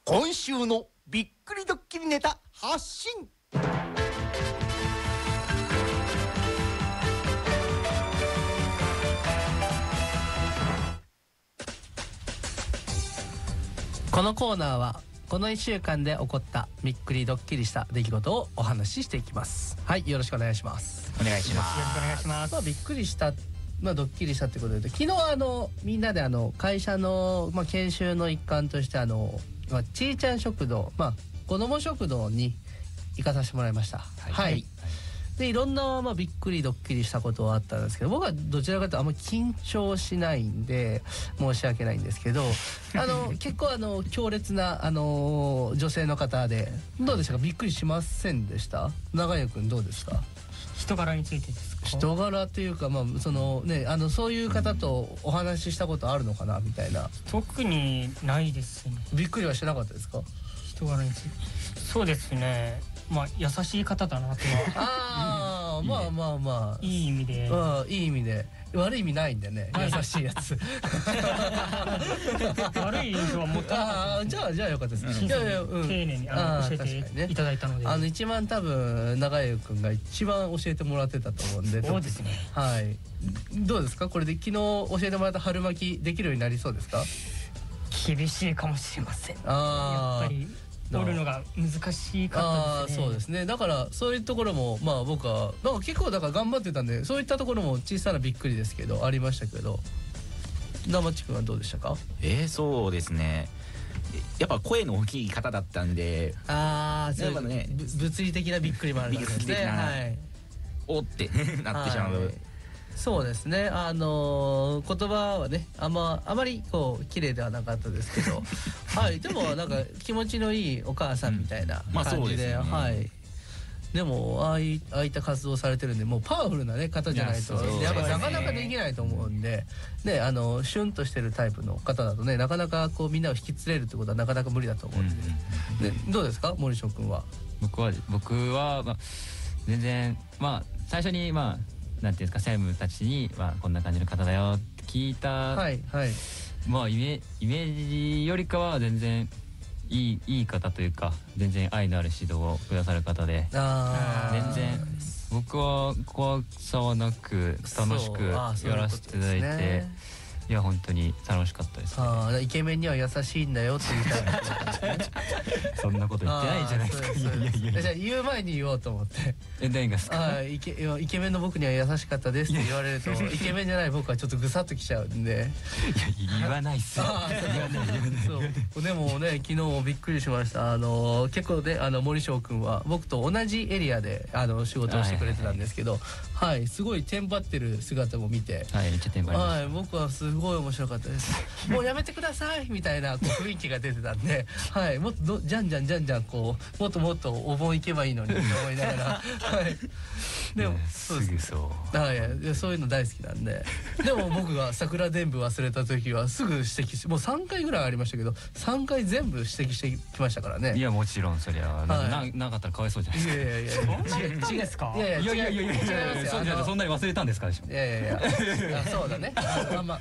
今週のびっくりドッキリネタ発信。 このコーナーはこの1週間で起こったびっくりドッキリした出来事をお話ししていきます。はい、よろしくお願いします。 お願いします。 よろしくお願いします。 びっくりした、ドッキリしたってことで、昨日みんなで会社の、研修の一環としてちーちゃん食堂、子ども食堂に行かさせてもらいました。はい、でいろんな、びっくりドッキリしたことはあったんですけど、僕はどちらかというとあんま緊張しないんで申し訳ないんですけど結構強烈な女性の方で、どうでしたか？びっくりしませんでした？長屋くんどうですか？ 人柄についてですか？ 人柄というか、そういう方とお話ししたことあるのかなみたいな。 特にないですね。 びっくりはしなかったですか？ 人柄について。そうですね、優しい方だなとは。いい意味で。 いい意味で。悪い意味ないんでね、優しいやつ。 悪い印象は持ってなかった。 じゃあよかったです。 丁寧に教えていただいたので、 一番多分長湯くんが一番教えてもらってたと思うんで。 そうですね。 はい。どうですか？これで昨日教えてもらった春巻きできるようになりそうですか？ 厳しいかもしれません。やっぱり折るのが難しかったですね。 そうですね。だからそういうところも僕は結構だから頑張ってたんで、そういったところも小さなびっくりですけどありましたけど、生地君はどうでしたか？ そうですね、やっぱ声の大きい方だったんで、 そうね、 物理的なびっくりもあるんですね。 おってなってしまう。 そうですね。言葉はね、あまり綺麗ではなかったですけど、でもなんか気持ちのいいお母さんみたいな感じで、でもああいった活動されてるんで、もうパワフルな方じゃないとやっぱなかなかできないと思うんで、ね、シュンとしてるタイプの方だとね、なかなかみんなを引き連れるってことはなかなか無理だと思うんで、どうですか森翔君は？ 僕は全然最初になんていうんですか、専務たちにこんな感じの方だよって聞いた、イメージよりかは全然いい方というか、全然愛のある指導をくださる方で、全然僕は怖さはなく楽しくやらせていただいて、いや本当に楽しかったですね。 イケメンには優しいんだよって言いたい。 そんなこと言ってないじゃないですか。 じゃあ言う前に言おうと思って。 何がですか？ イケメンの僕には優しかったですって言われると、イケメンじゃない僕はちょっとぐさっときちゃうんで。 言わないっすよ。 でもね、昨日もびっくりしました。結構ね、森翔くんは僕と同じエリアで仕事をしてくれてたんですけど、すごいテンパってる姿も見て、 めっちゃテンパりました。 僕はすごい面白かったです。もうやめてくださいみたいな雰囲気が出てたんで、もっとじゃんじゃんもっともっとお盆行けばいいのにと思いながら、でもそういうの大好きなんで。でも僕が桜伝部忘れた時はすぐ指摘し、もう3回ぐらいありましたけど、3回全部指摘してきましたからね。 いやもちろんそりゃなかったらかわいそうじゃないですか。 違うですか？ いやそんなに忘れたんですか？ いやそうだね。